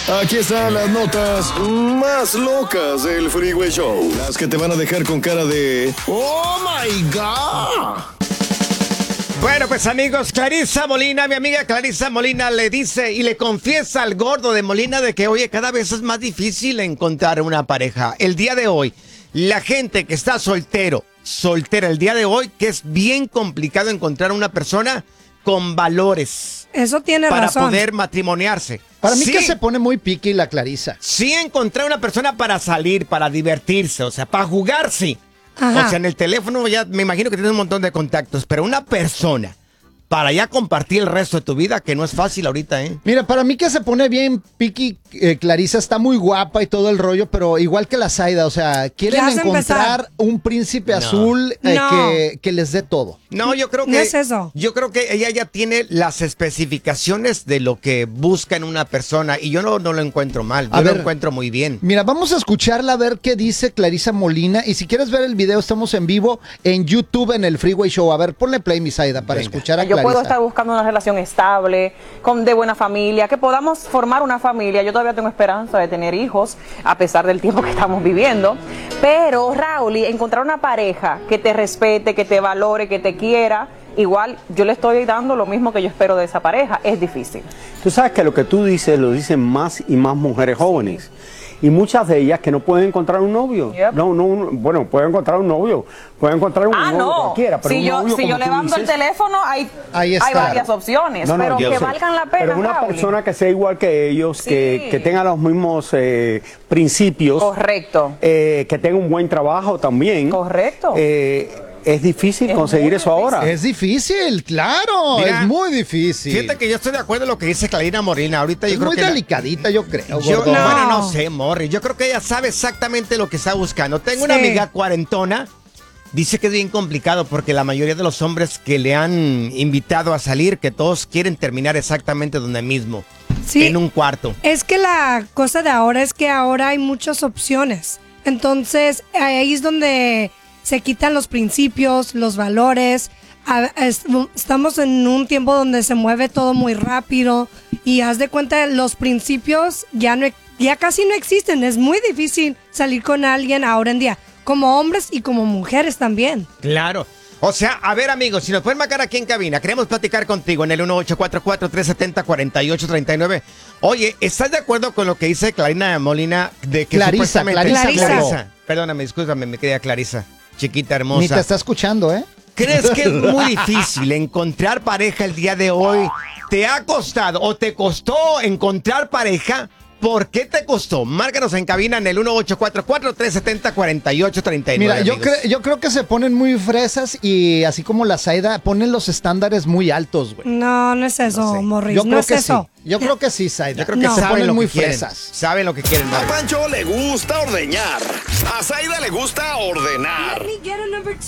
Aquí están las notas más locas del Freeway Show. Las que te van a dejar con cara de ¡Oh, my God! Bueno, pues amigos, Clarisa Molina, mi amiga Clarisa Molina le dice y le confiesa al gordo de Molina de que, oye, cada vez es más difícil encontrar una pareja. El día de hoy, la gente que está soltera el día de hoy, que es bien complicado encontrar una persona con valores. Eso tiene para razón. poder matrimoniarse. Para mí Sí. que se pone muy piqui la Clarisa. Sí, encontrar una persona para salir, para divertirse, o sea, para jugar, sí. Ajá. O sea, en el teléfono ya me imagino que tienes un montón de contactos, pero una persona para ya compartir el resto de tu vida, que no es fácil ahorita, ¿eh? Mira, para mí que se pone bien piqui, Clarisa está muy guapa y todo el rollo, pero igual que la Zaida, o sea, quieren Ya vas a encontrar empezar. un príncipe No. azul No. que les dé todo. No, yo creo que No es eso. Yo creo que ella ya tiene las especificaciones de lo que busca en una persona y yo no lo encuentro mal, A yo lo ver. encuentro muy bien. Mira, vamos a escucharla a ver qué dice Clarisa Molina. Y si quieres ver el video, estamos en vivo en YouTube en el Freeway Show. A ver, ponle play, mi Zaida, para Venga. escuchar a Yo Clarisa. puedo estar buscando una relación estable, de buena familia, que podamos formar una familia. Yo todavía tengo esperanza de tener hijos, a pesar del tiempo que estamos viviendo. Pero, Raúl, encontrar una pareja que te respete, que te valore, que te quiera, igual yo le estoy dando lo mismo que yo espero de esa pareja. Es difícil. Tú sabes que lo que tú dices lo dicen más y más mujeres jóvenes. Y muchas de ellas que no pueden encontrar un novio. Yep. Bueno, pueden encontrar un novio, pueden encontrar un novio No. cualquiera, pero Si un yo, novio, si como yo le tú mando el dices, teléfono, Ahí hay está. varias opciones, No, pero yo que sé. valgan la pena. Pero una Raúl. persona que sea igual que ellos, Sí. que tenga los mismos principios, Correcto. que tenga un buen trabajo también. Correcto. Es difícil Es conseguir muy eso ahora. Es difícil, claro, Mira, es muy difícil. Fíjate que yo estoy de acuerdo en lo que dice Clarisa Molina. Ahorita es yo creo muy que delicadita, yo creo. Yo, gordo. No. Bueno, no sé, Morris. Yo creo que ella sabe exactamente lo que está buscando. Tengo una Sí. amiga cuarentona. Dice que es bien complicado porque la mayoría de los hombres que le han invitado a salir, que todos quieren terminar exactamente donde mismo. Sí. En un cuarto. Es que la cosa de ahora es que ahora hay muchas opciones. Entonces, ahí es donde se quitan los principios, los valores. Estamos en un tiempo donde se mueve todo muy rápido y haz de cuenta los principios ya casi no existen. Es muy difícil salir con alguien ahora en día, como hombres y como mujeres también. Claro. O sea, a ver, amigos, si nos pueden marcar aquí en cabina, queremos platicar contigo en el 1844-370-4839. Oye, ¿estás de acuerdo con lo que dice Clarisa Molina de que Clarisa, supuestamente... Clarisa. Perdóname, discúlpame, mi querida Clarisa, chiquita Ni te hermosa. está escuchando, ¿eh? ¿Crees que es muy difícil encontrar pareja el día de hoy? ¿Te ha costado o te costó encontrar pareja? ¿Por qué te costó? Márcanos en cabina en el 1844-370-4839. Mira, yo amigos. creo que se ponen muy fresas y así como la Zaida, ponen los estándares muy altos, güey. No, no es eso, No sé. Morris. Yo no creo es que eso. sí. Yo creo que sí, Zaida. Yo creo que No. se saben ponen lo muy que quieren. fresas. Saben lo que quieren. A Morris. Pancho le gusta ordeñar. A Zaida le gusta ordenar.